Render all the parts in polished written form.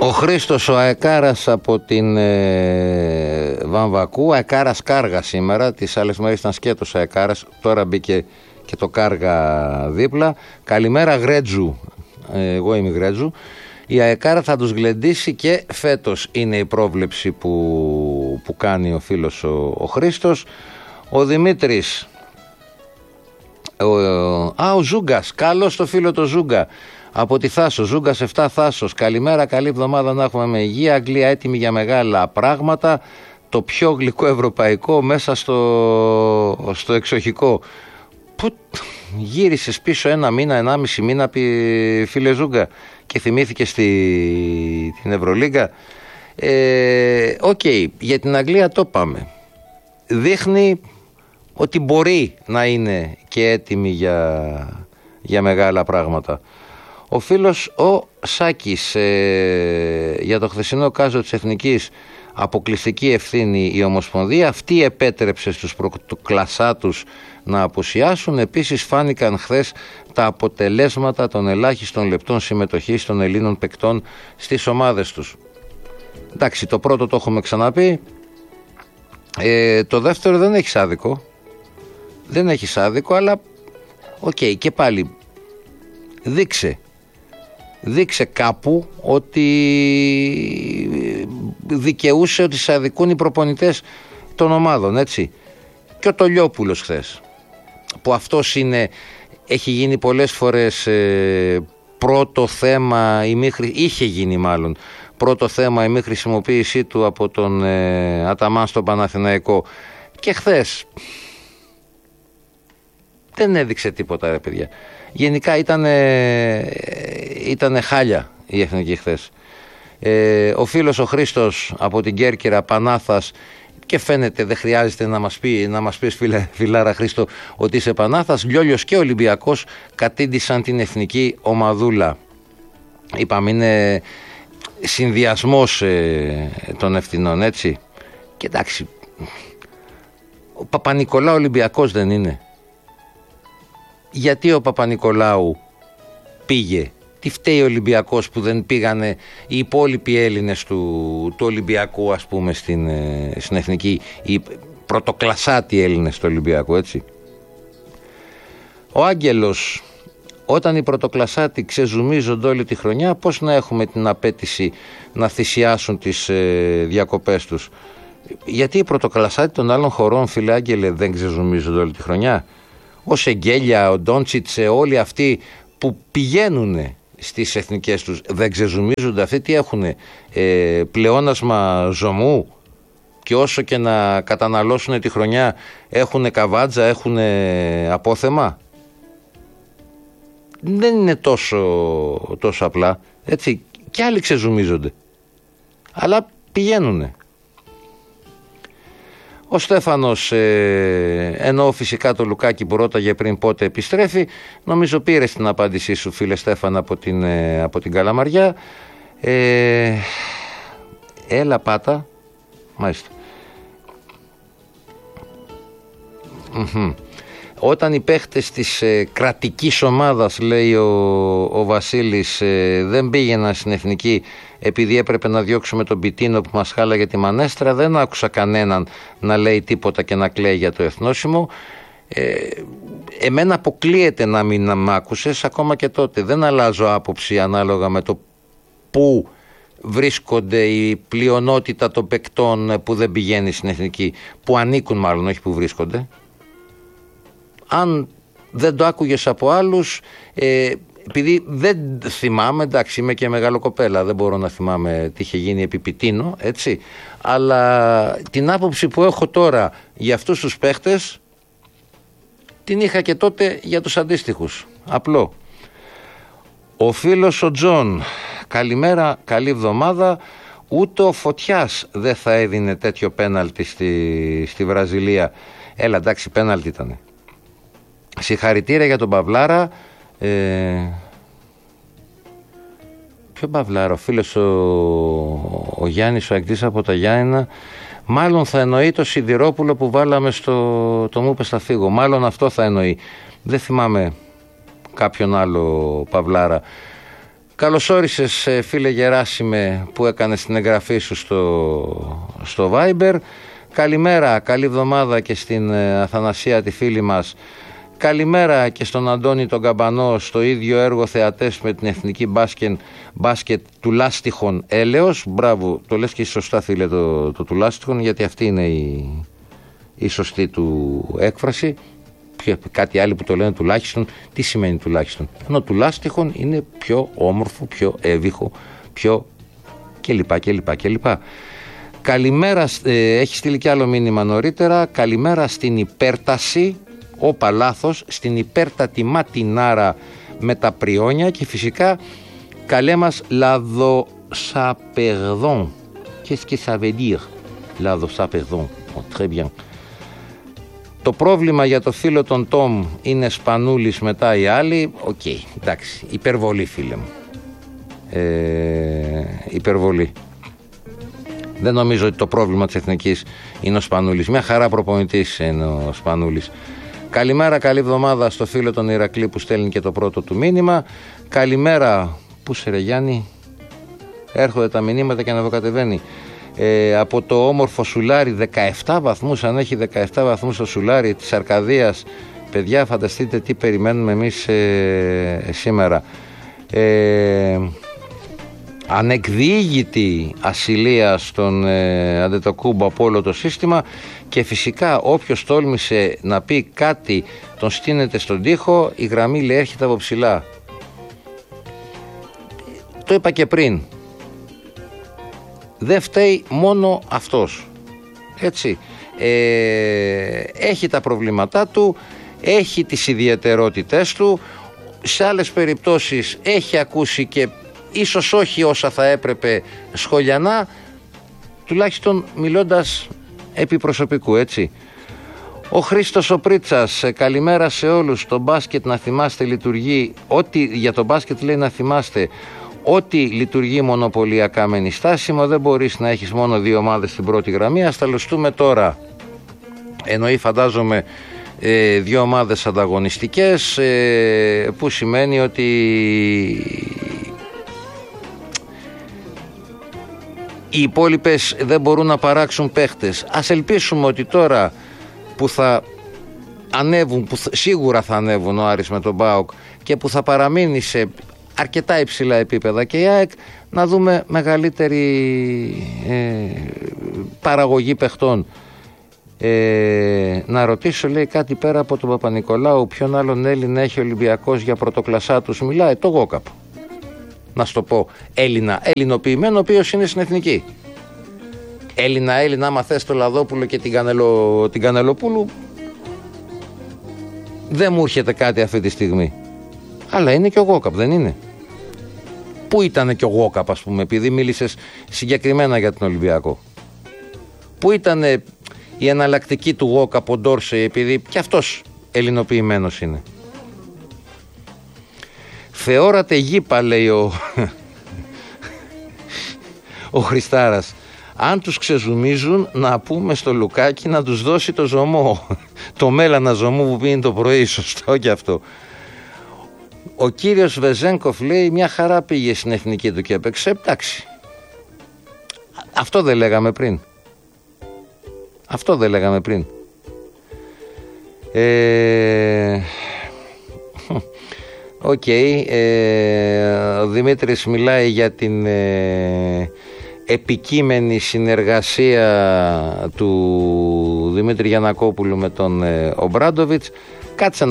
Ο Χρήστος ο Αεκάρας από την Βαμβακού, Αεκάρας Κάργα σήμερα, τις άλλες μέρες ήταν σκέτος Αεκάρας, τώρα μπήκε και το Κάργα δίπλα. Καλημέρα Γρέτζου, εγώ είμαι Γρέτζου. Η Αεκάρα θα τους γλεντήσει και φέτος είναι η πρόβλεψη που κάνει ο φίλος ο Χρήστος. Ο Δημήτρης, ο Ζούγκας, καλώς το φίλο το Ζούγκα. Από τη Θάσο, Ζούγκας 7 Θάσος. Καλημέρα, καλή εβδομάδα να έχουμε με υγεία. Αγγλία έτοιμη για μεγάλα πράγματα. Το πιο γλυκό ευρωπαϊκό μέσα στο εξοχικό. Πού γύρισες πίσω ένα μήνα, 1,5 μήνα, φίλε Ζούγκα, και θυμήθηκες την Ευρωλίγκα. Οκ, για την Αγγλία το πάμε. Δείχνει ότι μπορεί να είναι και έτοιμη για μεγάλα πράγματα. Ο φίλος ο Σάκης, για το χθεσινό κάζο της Εθνικής, αποκλειστική ευθύνη η Ομοσπονδία, αυτή επέτρεψε στους πρωτοκλασσάτους να απουσιάσουν. Επίσης φάνηκαν χθες τα αποτελέσματα των ελάχιστων λεπτών συμμετοχής των Ελλήνων παικτών στις ομάδες τους. Εντάξει, το πρώτο το έχουμε ξαναπεί, το δεύτερο δεν έχει άδικο. Δεν έχει άδικο, αλλά οκ, και πάλι δείξε κάπου ότι δικαιούσε ότι σε αδικούν οι προπονητές των ομάδων, έτσι. Και ο Τολιόπουλος χθες, που αυτός έχει γίνει πολλές φορές πρώτο θέμα, είχε γίνει μάλλον πρώτο θέμα η μη χρησιμοποίησή του από τον Αταμάν στον Παναθηναϊκό, και χθες δεν έδειξε τίποτα, ρε παιδιά. Γενικά ήταν χάλια η Εθνική χθες. Ο φίλος ο Χρήστος από την Κέρκυρα, Πανάθας, και φαίνεται δεν χρειάζεται να μας πεις φιλάρα Χρήστο ότι είσαι Πανάθας. Λιόλιος και Ολυμπιακός κατήντησαν την εθνική ομαδούλα. Είπαμε, είναι συνδυασμός των ευθυνών, έτσι. Και εντάξει, ο Παπα-Νικολάου Ολυμπιακός δεν είναι? Γιατί ο Παπα-Νικολάου πήγε? Τι φταίει ο Ολυμπιακός που δεν πήγανε οι υπόλοιποι Έλληνες του Ολυμπιακού, ας πούμε, στην εθνική, οι πρωτοκλασσάτοι Έλληνες του Ολυμπιακού, έτσι. Ο Άγγελος, όταν οι πρωτοκλασσάτοι ξεζουμίζονται όλη τη χρονιά, πώς να έχουμε την απέτηση να θυσιάσουν τις διακοπές τους? Γιατί οι πρωτοκλασσάτοι των άλλων χωρών, φίλε Άγγελε, δεν ξεζουμίζονται όλη τη χρονιά? Ο Σεγγέλια, ο Ντόντσιτσε, όλοι αυτοί που πηγαίνουν στις εθνικές τους, δεν ξεζουμίζονται? Αυτοί τι έχουνε, πλεόνασμα ζωμού? Και όσο και να καταναλώσουν τη χρονιά, έχουνε καβάτζα, έχουνε απόθεμα? Δεν είναι τόσο απλά, έτσι. Κι άλλοι ξεζουμίζονται, αλλά πηγαίνουνε. Ο Στέφανος, ενώ φυσικά το Λουκάκι που ρώταγε πριν πότε επιστρέφει, νομίζω πήρε την απάντησή σου, φίλε Στέφανα, από την Καλαμαριά. Έλα πάτα. Μάλιστα. Όταν οι παίχτες της κρατικής ομάδας, λέει ο Βασίλης, δεν πήγαιναν στην εθνική επειδή έπρεπε να διώξουμε τον Πιτίνο που μας χάλαγε τη μανέστρα, δεν άκουσα κανέναν να λέει τίποτα και να κλαίει για το εθνόσημο. Εμένα αποκλείεται να μην μ' άκουσες ακόμα και τότε. Δεν αλλάζω άποψη ανάλογα με το πού βρίσκονται η πλειονότητα των παικτών που δεν πηγαίνει στην εθνική, που ανήκουν μάλλον, όχι που βρίσκονται. Αν δεν το άκουγες από άλλους, επειδή δεν θυμάμαι, εντάξει, είμαι και μεγάλο κοπέλα, δεν μπορώ να θυμάμαι τι είχε γίνει επί Πιτίνο, έτσι, αλλά την άποψη που έχω τώρα για αυτούς τους παίχτες την είχα και τότε για τους αντίστοιχους. Απλό. Ο φίλος ο Τζον, καλημέρα, καλή εβδομάδα. Ούτε ο Φωτιάς δεν θα έδινε τέτοιο πέναλτι στη Βραζιλία. Έλα, εντάξει, πέναλτι ήτανε. Συγχαρητήρια για τον Παυλάρα. Ποιο Παυλάρα? Ο φίλος ο Γιάννης, ο Αγκτής από τα Γιάννηνα. Μάλλον θα εννοεί το Σιδηρόπουλο που βάλαμε το μου είπε στα φύγω. Μάλλον αυτό θα εννοεί. Δεν θυμάμαι κάποιον άλλο Παυλάρα. Καλώς όρισες, φίλε Γεράσιμε, που έκανες την εγγραφή σου στο Viber. Καλημέρα, καλή εβδομάδα και στην Αθανασία τη φίλη μας. Καλημέρα και στον Αντώνη τον Καμπανό, στο ίδιο έργο θεατές με την Εθνική Μπάσκετ του Λάστιχων Έλεος. Μπράβο, το λες και σωστά, φίλε, το του Λάστιχων, γιατί αυτή είναι η σωστή του έκφραση. Κάτι άλλο που το λένε τουλάχιστον, τι σημαίνει τουλάχιστον? Ενώ τουλάχιστον είναι πιο όμορφο, πιο εύηχο, πιο κλπ. Καλημέρα, έχει στείλει κι άλλο μήνυμα νωρίτερα. Καλημέρα στην υπέρταση, όπα λάθος, στην υπέρτατη ματινάρα με τα πριόνια και φυσικά καλέ μας λαδοσαπερδόν. Qu'est-ce que ça veut dire? Λαδοσαπερδόν. Très bien. Το πρόβλημα για το φίλο των Τόμ είναι Σπανούλης μετά οι άλλοι. Οκ, εντάξει, υπερβολή, φίλε μου. Υπερβολή. Δεν νομίζω ότι το πρόβλημα της Εθνικής είναι ο Σπανούλης. Μια χαρά προπονητής είναι ο Σπανούλης. Καλημέρα, καλή εβδομάδα στο φίλο τον Ηρακλή που στέλνει και το πρώτο του μήνυμα. Καλημέρα, πού σε ρε Γιάννη? Έρχονται τα μηνύματα και ανεβοκατεβαίνει. Από το όμορφο Σουλάρι, 17 βαθμούς, αν έχει 17 βαθμούς το Σουλάρι της Αρκαδίας. Παιδιά, φανταστείτε τι περιμένουμε εμείς σήμερα. Ανεκδιήγητη ασυλία στον Αντετοκούμπο από όλο το σύστημα και φυσικά όποιος τόλμησε να πει κάτι τον στείνεται στον τοίχο. Η γραμμή, λέει, έρχεται από ψηλά. Το είπα και πριν. Δεν φταίει μόνο αυτός, έτσι. Έχει τα προβλήματά του, έχει τις ιδιαιτερότητές του, σε άλλες περιπτώσεις έχει ακούσει και ίσως όχι όσα θα έπρεπε σχολιανά, τουλάχιστον μιλώντας επί προσωπικού, έτσι. Ο Χρήστος ο Πρίτσας, καλημέρα σε όλους. Το μπάσκετ, να θυμάστε, λειτουργεί, ό,τι για το μπάσκετ λέει να θυμάστε, ό,τι λειτουργεί μονοπωλιακά μένει στάσιμο, δεν μπορείς να έχεις μόνο δύο ομάδες στην πρώτη γραμμή. Ας τα λουστούμε τώρα. Εννοεί, φαντάζομαι, δύο ομάδες ανταγωνιστικές, που σημαίνει ότι οι υπόλοιπες δεν μπορούν να παράξουν παίχτες. Ας ελπίσουμε ότι τώρα που θα ανέβουν, που σίγουρα θα ανέβουν ο Άρης με τον ΠΑΟΚ και που θα παραμείνει σε αρκετά υψηλά επίπεδα και η ΑΕΚ, να δούμε μεγαλύτερη παραγωγή παιχτών. Να ρωτήσω, λέει, κάτι πέρα από τον Παπα-Νικολάου, ποιον άλλον Έλληνα έχει ο Ολυμπιακός για πρωτοκλασσά τους μιλάει? Το Γόκαπ. Να σου το πω ελληνοποιημένο, ο οποίος είναι στην Εθνική. Έλληνα, άμα θες το Λαδόπουλο και την Κανελοπούλου, δεν μου έρχεται κάτι αυτή τη στιγμή. Αλλά είναι και ο Γόκαπ, δεν είναι? Πού ήταν και ο Γόκαπ, ας πούμε, επειδή μίλησες συγκεκριμένα για τον Ολυμπιακό? Πού ήταν η εναλλακτική του Γόκαπ, ο Ντόρσεϊ, επειδή και αυτός ελληνοποιημένος είναι? Θεώρατε γήπα, λέει ο Χριστάρας. Αν τους ξεζουμίζουν, να πούμε στο Λουκάκι να τους δώσει το ζωμό. Το μέλανα ζωμού που πίνει το πρωί, σωστό και αυτό. Ο κύριος Βεζένκοφ, λέει, μια χαρά πήγε στην Εθνική του και έπαιξε. Εντάξει. Αυτό δεν λέγαμε πριν. Οκ. Ο Δημήτρης μιλάει για την επικείμενη συνεργασία του Δημήτρη Γιαννακόπουλου με τον Ομπράντοβιτς. Κάτσε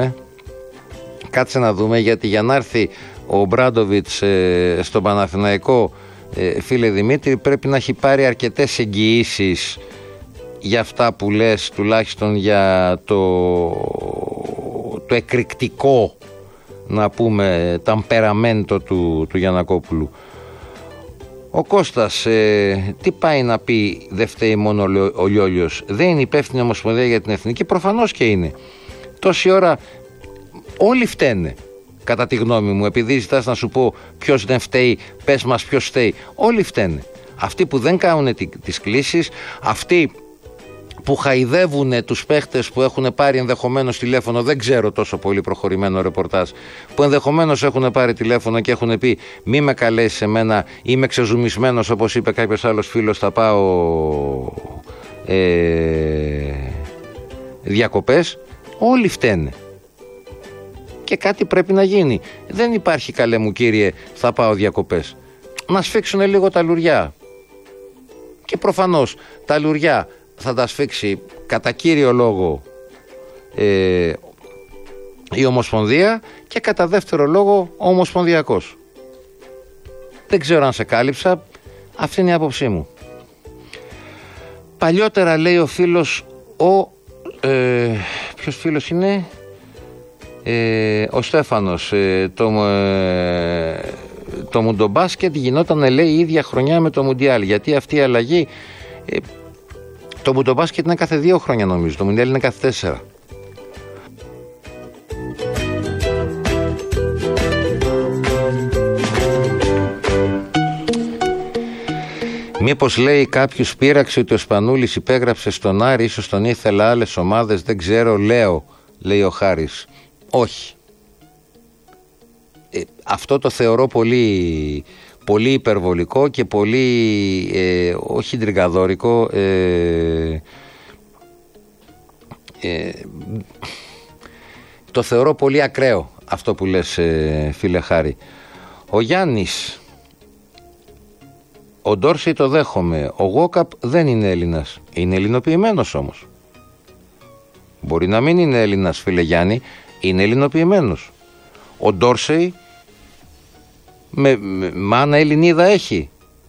να δούμε, γιατί για να έρθει ο Ομπράντοβιτς στον Παναθηναϊκό, φίλε Δημήτρη, πρέπει να έχει πάρει αρκετές εγγυήσεις για αυτά που λες, τουλάχιστον για το εκρηκτικό, να πούμε, ταμπεραμέντο του Γιαννακόπουλου. Ο Κώστας, τι πάει να πει δεν φταίει μόνο ο Λιόλιος? Δεν είναι υπεύθυνη Ομοσπονδία για την Εθνική? Προφανώς και είναι. Τόση ώρα όλοι φταίνε, κατά τη γνώμη μου. Επειδή ζητάς να σου πω ποιος δεν φταίει, πες μας ποιος φταίει. Όλοι φταίνε. Αυτοί που δεν κάνουν τις κλήσεις, αυτοί που χαϊδεύουν τους παίχτες που έχουν πάρει ενδεχομένως τηλέφωνο, δεν ξέρω τόσο πολύ προχωρημένο ρεπορτάζ, που ενδεχομένως έχουν πάρει τηλέφωνο και έχουν πει μη με καλέσεις εμένα, είμαι ξεζουμισμένος, όπως είπε κάποιος άλλος φίλος, θα πάω διακοπές. Όλοι φταίνε και κάτι πρέπει να γίνει. Δεν υπάρχει, καλέ μου κύριε, θα πάω διακοπές. Να σφίξουν λίγο τα λουριά, και προφανώς τα λουριά θα τα σφίξει κατά κύριο λόγο η Ομοσπονδία και κατά δεύτερο λόγο ο Ομοσπονδιακός. Δεν ξέρω αν σε κάλυψα, αυτή είναι η άποψή μου. Παλιότερα, λέει ο φίλος, ποιος φίλος είναι, ο Στέφανος, το μουντομπάσκετ γινόταν, λέει, η ίδια χρονιά με το Μουντιάλ. Γιατί αυτή η αλλαγή, το μουντομπάσκετ είναι κάθε 2 χρόνια νομίζω, το Μουντιάλ είναι κάθε 4. Μήπως, λέει, κάποιος πείραξε ότι ο Σπανούλης υπέγραψε στον Άρη, ίσως τον ήθελα άλλες ομάδες, δεν ξέρω, λέω, λέει ο Χάρης. Όχι. Αυτό το θεωρώ πολύ, πολύ υπερβολικό και πολύ, όχι ντριγκαδόρικο, το θεωρώ πολύ ακραίο αυτό που λες, φίλε Χάρη. Ο Γιάννης, ο Ντόρσεϊ το δέχομαι, ο Γόκαπ δεν είναι Έλληνας, είναι ελληνοποιημένος όμως. Μπορεί να μην είναι Έλληνας, φίλε Γιάννη, είναι ελληνοποιημένος. Ο Ντόρσεϊ με μάνα Ελληνίδα έχει.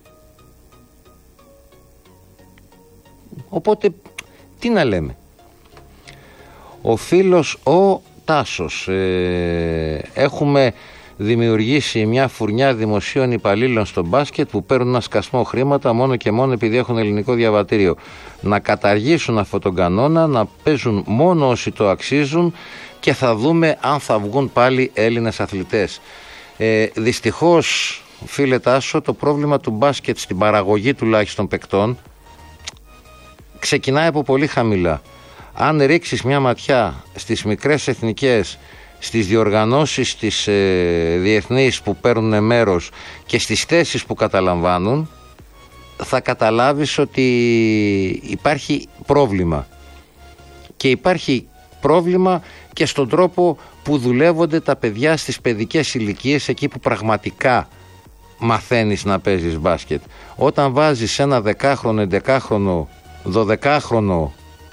Οπότε τι να λέμε. Ο φίλος ο Τάσος, έχουμε δημιουργήσει μια φουρνιά δημοσίων υπαλλήλων στο μπάσκετ που παίρνουν ένα σκασμό χρήματα μόνο και μόνο επειδή έχουν ελληνικό διαβατήριο. Να καταργήσουν αυτόν τον κανόνα, να παίζουν μόνο όσοι το αξίζουν και θα δούμε αν θα βγουν πάλι Έλληνες αθλητές. Δυστυχώς, φίλε Τάσο, το πρόβλημα του μπάσκετ στην παραγωγή τουλάχιστον παικτών ξεκινάει από πολύ χαμηλά. Αν ρίξεις μια ματιά στις μικρές εθνικές, στις διοργανώσεις της διεθνείς που παίρνουν μέρος και στις θέσεις που καταλαμβάνουν, θα καταλάβεις ότι υπάρχει πρόβλημα. Και υπάρχει πρόβλημα και στον τρόπο που δουλεύονται τα παιδιά στις παιδικές ηλικίες, εκεί που πραγματικά μαθαίνεις να παίζεις μπάσκετ. Όταν βάζεις ένα 10χρονο, 11χρονο, 12χρονο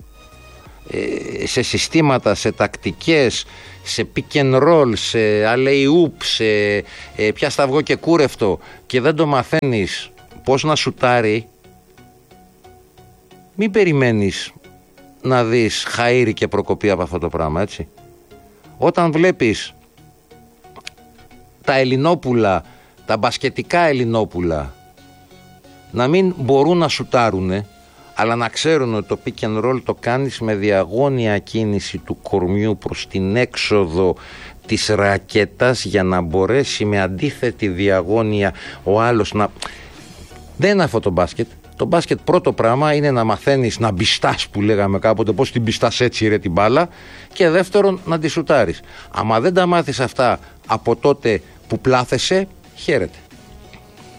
σε συστήματα, σε τακτικές, σε pick and roll, σε alley-oop, σε πια σταυγό και κούρευτο, και δεν το μαθαίνεις πώς να σουτάρει, μην περιμένεις να δεις χαΐρι και προκοπή από αυτό το πράγμα, έτσι. Όταν βλέπεις τα Ελληνόπουλα, τα μπασκετικά Ελληνόπουλα να μην μπορούν να σουτάρουνε, αλλά να ξέρουν ότι το pick and roll το κάνεις με διαγώνια κίνηση του κορμιού προς την έξοδο της ρακέτας για να μπορέσει με αντίθετη διαγώνια ο άλλος να... Δεν είναι αυτό το μπάσκετ. Το μπάσκετ πρώτο πράγμα είναι να μαθαίνεις να μπιστάς, που λέγαμε κάποτε, πώς την μπιστάς έτσι ρε την μπάλα, και δεύτερον να τη σουτάρεις. Άμα δεν τα μάθεις αυτά από τότε που πλάθεσαι, χαίρετε.